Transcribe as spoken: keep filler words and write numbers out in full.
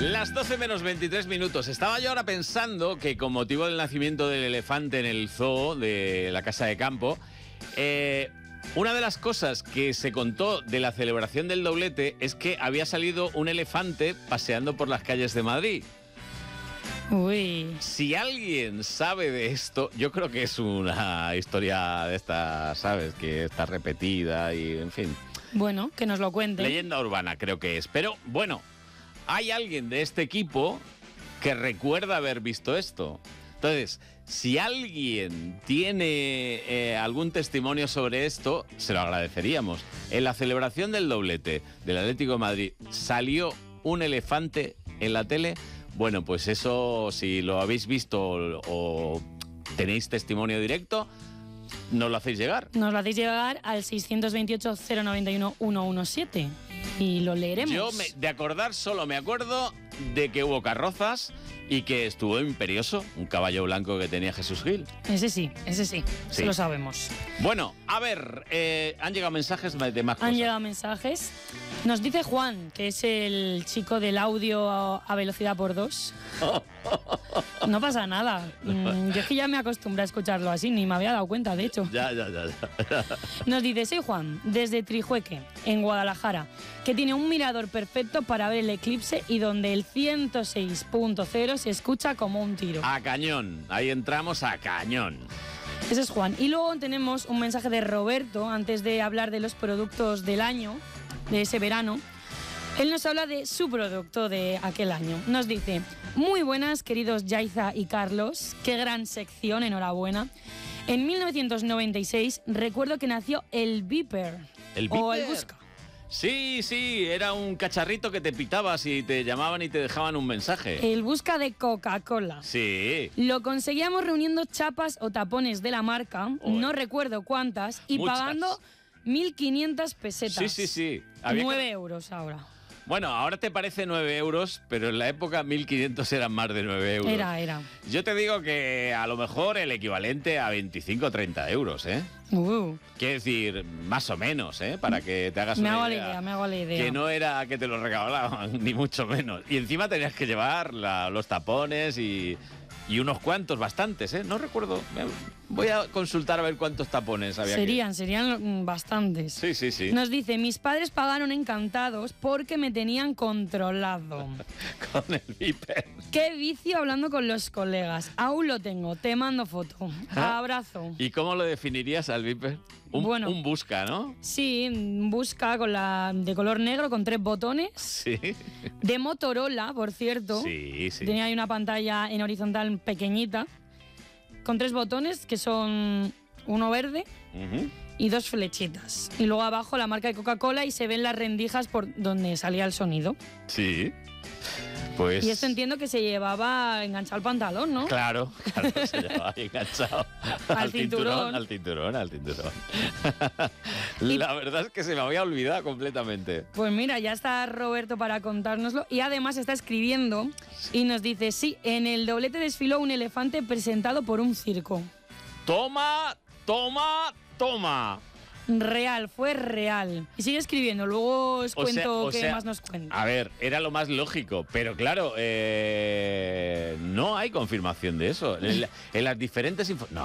Las doce menos veintitrés minutos. Estaba yo ahora pensando que con motivo del nacimiento del elefante en el zoo de la Casa de Campo, eh, una de las cosas que se contó de la celebración del doblete es que había salido un elefante paseando por las calles de Madrid. Uy. Si alguien sabe de esto, yo creo que es una historia de esta, ¿sabes? Que está repetida y, en fin. Bueno, que nos lo cuente. Leyenda urbana creo que es. Pero, bueno, hay alguien de este equipo que recuerda haber visto esto. Entonces, si alguien tiene eh, algún testimonio sobre esto, se lo agradeceríamos. En la celebración del doblete del Atlético de Madrid, ¿salió un elefante en la tele? Bueno, pues eso, si lo habéis visto o, o tenéis testimonio directo, nos lo hacéis llegar. Nos lo hacéis llegar al seiscientos veintiocho, cero noventa y uno, ciento diecisiete y lo leeremos. Yo, me, de acordar, solo me acuerdo de que hubo carrozas y que estuvo Imperioso, un caballo blanco que tenía Jesús Gil. Ese sí, ese sí, Sí. lo sabemos. Bueno, a ver, eh, han llegado mensajes de más cosas. Han llegado mensajes. Nos dice Juan, que es el chico del audio a velocidad por dos. No pasa nada. Mm, Yo es que ya me acostumbré a escucharlo así, ni me había dado cuenta, de hecho. Ya, ya, ya, ya. Nos dice, soy Juan, desde Trijueque, en Guadalajara, que tiene un mirador perfecto para ver el eclipse y donde el ciento seis punto cero se escucha como un tiro. A cañón, ahí entramos a cañón. Ese es Juan. Y luego tenemos un mensaje de Roberto, antes de hablar de los productos del año, de ese verano. Él nos habla de su producto de aquel año. Nos dice, muy buenas, queridos Yaiza y Carlos, qué gran sección, enhorabuena. En mil novecientos noventa y seis recuerdo que nació el Viper. ¿El O el Viper? Busca. Sí, sí, era un cacharrito que te pitabas y te llamaban y te dejaban un mensaje. El Busca de Coca-Cola. Sí. Lo conseguíamos reuniendo chapas o tapones de la marca, Oye. no recuerdo cuántas, y Muchas. pagando mil quinientas pesetas. Sí, sí, sí. Había nueve que- euros ahora. Bueno, ahora te parece nueve euros, pero en la época mil quinientos eran más de nueve euros. Era, era. Yo te digo que a lo mejor el equivalente a veinticinco o treinta euros, ¿eh? Uh, Quiero decir, más o menos, ¿eh? Para que te hagas me una hago la idea. idea, me hago la idea. Que no era que te lo regalaban, ni mucho menos. Y encima tenías que llevar la- los tapones y, y unos cuantos, bastantes, ¿eh? No recuerdo. Me- Voy a consultar a ver cuántos tapones había. Serían, serían mm, bastantes. Que... Sí, sí, sí. Nos dice, mis padres pagaron encantados porque me tenían controlado. Con el Viper. Qué vicio hablando con los colegas. Aún lo tengo, te mando foto. Ah. Abrazo. ¿Y cómo lo definirías al Viper? Un, Bueno. un busca, ¿no? Sí, busca con la de color negro con tres botones. Sí. De Motorola, por cierto. Sí, sí. Tenía ahí una pantalla en horizontal pequeñita, con tres botones que son uno verde Ujú. y dos flechitas. Y luego abajo la marca de Coca-Cola y se ven las rendijas por donde salía el sonido. Sí. Pues... Y esto entiendo que se llevaba enganchado al pantalón, ¿no? Claro, claro, se llevaba ahí enganchado Al cinturón. al cinturón, al cinturón. La verdad es que se me había olvidado completamente. Pues mira, ya está Roberto para contárnoslo y además está escribiendo y nos dice, sí, en el doblete desfiló un elefante presentado por un circo. Toma, toma, toma. Real, fue real. Y sigue escribiendo, luego os O sea- cuento o qué sea, más nos cuenta. A ver, era lo más lógico, pero claro, eh, no hay confirmación de eso. En, la- en las diferentes... info- no,